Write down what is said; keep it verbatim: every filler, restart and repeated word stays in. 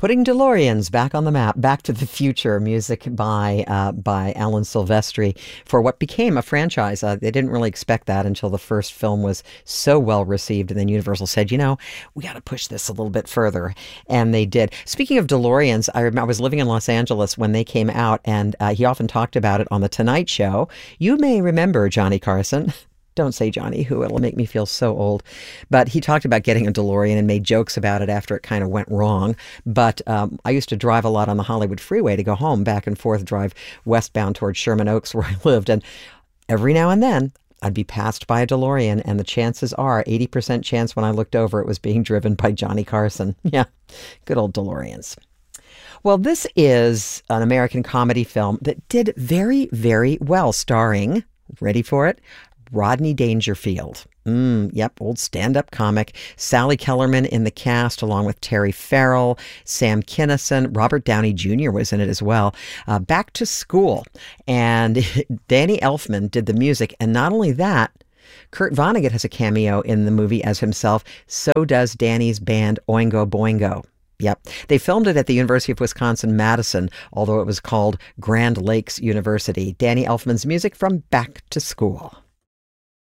putting DeLoreans back on the map. Back to the Future, music by uh, by Alan Silvestri for what became a franchise. Uh, they didn't really expect that until the first film was so well received, and then Universal said, you know, we got to push this a little bit further, and they did. Speaking of DeLoreans, I remember I was living in Los Angeles when they came out, and uh, he often talked about it on The Tonight Show. You may remember Johnny Carson. Don't say Johnny Who, it'll make me feel so old. But he talked about getting a DeLorean and made jokes about it after it kind of went wrong. But um, I used to drive a lot on the Hollywood freeway to go home, back and forth, drive westbound towards Sherman Oaks where I lived. And every now and then I'd be passed by a DeLorean, and the chances are eighty percent chance when I looked over it was being driven by Johnny Carson. Yeah, good old DeLoreans. Well, this is an American comedy film that did very, very well, starring, ready for it, Rodney Dangerfield. Mm, yep, old stand-up comic. Sally Kellerman in the cast, along with Terry Farrell, Sam Kinison. Robert Downey Junior was in it as well. Uh, Back to School. And Danny Elfman did the music. And not only that, Kurt Vonnegut has a cameo in the movie as himself. So does Danny's band Oingo Boingo. Yep. They filmed it at the University of Wisconsin-Madison, although it was called Grand Lakes University. Danny Elfman's music from Back to School.